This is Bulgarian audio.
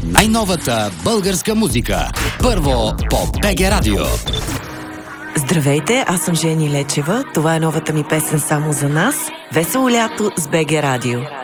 Най-новата българска музика. Първо по БГ Радио. Здравейте, аз съм Жени Лечева. Това е новата ми песен само за нас. Весело лято с БГ Радио.